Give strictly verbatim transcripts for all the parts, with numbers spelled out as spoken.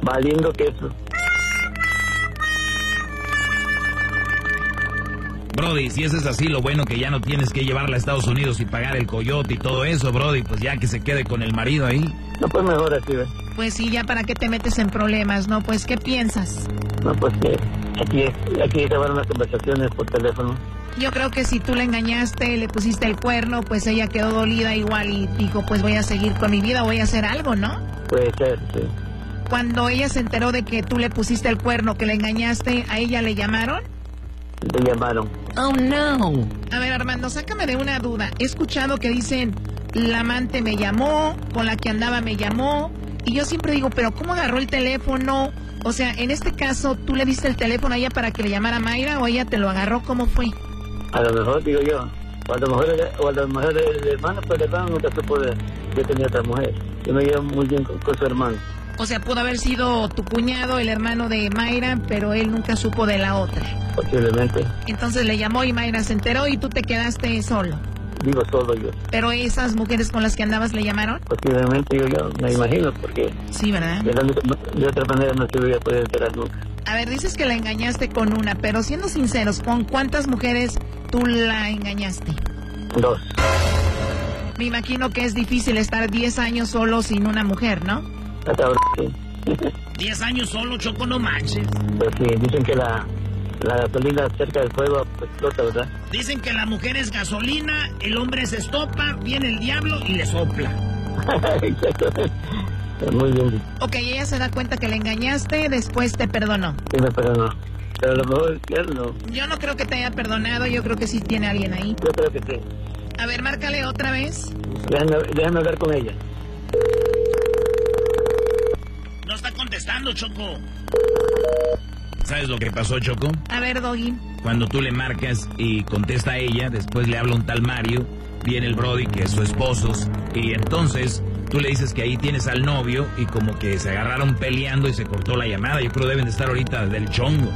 Valiendo queso. Brody, si eso es así, lo bueno que ya no tienes que llevarla a Estados Unidos y pagar el coyote y todo eso, Brody, pues ya que se quede con el marido ahí. No, pues mejor así, ¿ves? Pues sí, ya para qué te metes en problemas, ¿no? Pues, ¿qué piensas? No, pues que aquí, aquí grabaron las conversaciones por teléfono. Yo creo que si tú la engañaste, le pusiste el cuerno, pues ella quedó dolida igual y dijo, pues voy a seguir con mi vida, voy a hacer algo, ¿no? Puede ser, sí. Cuando ella se enteró de que tú le pusiste el cuerno, que la engañaste, ¿a ella le llamaron? Le llamaron. Oh, no. A ver, Armando, sácame de una duda. He escuchado que dicen, la amante me llamó, con la que andaba me llamó, y yo siempre digo, pero ¿cómo agarró el teléfono? O sea, en este caso, ¿tú le diste el teléfono a ella para que le llamara Mayra o ella te lo agarró? ¿Cómo fue? A lo mejor, digo yo, o a lo mejor, o a lo mejor el hermano, pues el hermano nunca supo de que tenía otra mujer. Yo me llevo muy bien con, con su hermano. O sea, pudo haber sido tu cuñado, el hermano de Mayra, pero él nunca supo de la otra. Posiblemente. Entonces le llamó y Mayra se enteró y tú te quedaste solo. Digo solo yo. ¿Pero esas mujeres con las que andabas le llamaron? Posiblemente, digo yo, me imagino, porque... Sí, ¿verdad? De, la, de otra manera no se hubiera podido enterar nunca. A ver, dices que la engañaste con una, pero siendo sinceros, ¿con cuántas mujeres tú la engañaste? Dos. Me imagino que es difícil estar diez años solo sin una mujer, ¿no? Hasta ahora sí. diez años solo, Choco, no manches. Pues sí, dicen que la, la gasolina cerca del fuego pues, explota, ¿verdad? Dicen que la mujer es gasolina, el hombre se estopa, viene el diablo y le sopla. Exacto. Muy bien. Ok, ella se da cuenta que le engañaste, después te perdonó. Sí, me perdonó. Pero a lo mejor ya no. Yo no creo que te haya perdonado, yo creo que sí tiene alguien ahí. Yo creo que sí. A ver, márcale otra vez. Déjame, déjame hablar con ella. No está contestando, Choco. ¿Sabes lo que pasó, Choco? A ver, Doggy. Cuando tú le marcas y contesta a ella, después le habla un tal Mario, viene el Brody, que es su esposo, y entonces tú le dices que ahí tienes al novio y como que se agarraron peleando y se cortó la llamada. Yo creo que deben de estar ahorita del chongo.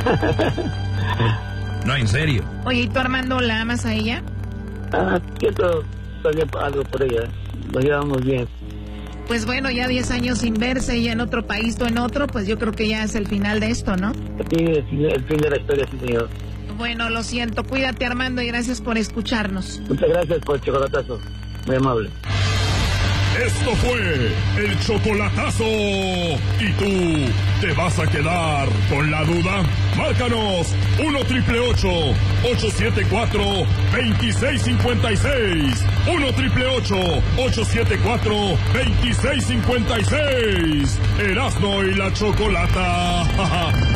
No, en serio. Oye, ¿y tú, Armando, la amas a ella? Ah, siento todavía algo por ella. Nos llevamos bien. Pues bueno, ya diez años sin verse, ella en otro país, tú en otro, pues yo creo que ya es el final de esto, ¿no? Sí, el fin, el fin de la historia, sí, señor. Bueno, lo siento. Cuídate, Armando, y gracias por escucharnos. Muchas gracias por el chocolatazo. Muy amable. Esto fue el chocolatazo. ¿Y tú te vas a quedar con la duda? Márcanos uno triple ocho, ocho siete cuatro, dos seis cinco seis. uno triple ocho, ocho siete cuatro, dos seis cinco seis. Erasmo y la Chocolata.